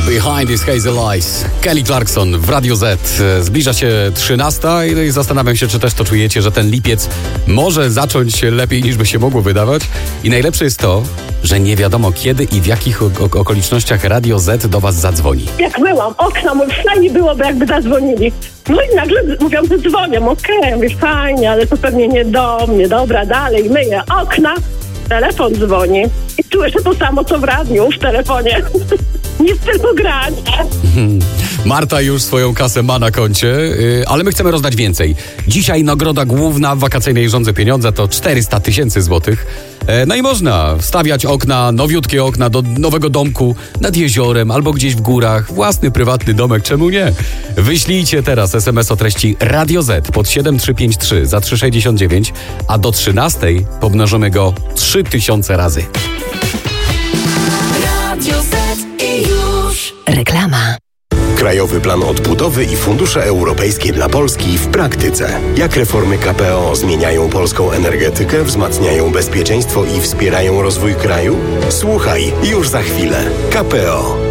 Behind These Hazel Eyes. Kelly Clarkson w Radio Z. Zbliża się 13 i zastanawiam się, czy też to czujecie, że ten lipiec może zacząć się lepiej niż by się mogło wydawać. I najlepsze jest to, że nie wiadomo kiedy i w jakich okolicznościach Radio Z do was zadzwoni. Jak myłam okna, mówię, fajnie byłoby jakby zadzwonili. No i nagle mówią, że dzwonią, okej, mówię, fajnie, ale to pewnie nie do mnie, dobra, dalej, myję okna, telefon dzwoni i słyszę to samo, co w radiu, w telefonie. Nie chcę tylko grać. Marta już swoją kasę ma na koncie, ale my chcemy rozdać więcej. Dzisiaj nagroda główna w wakacyjnej Rządze Pieniądza to 400 000 złotych. No i można wstawiać okna, nowiutkie okna do nowego domku nad jeziorem albo gdzieś w górach. Własny, prywatny domek, czemu nie? Wyślijcie teraz SMS o treści Radio Z pod 7353 za 3,69, a do 13 pomnożymy go 3000 razy. Radio Z i już. Reklama. Krajowy Plan Odbudowy i fundusze europejskie dla Polski w praktyce. Jak reformy KPO zmieniają polską energetykę, wzmacniają bezpieczeństwo i wspierają rozwój kraju? Słuchaj już za chwilę. KPO.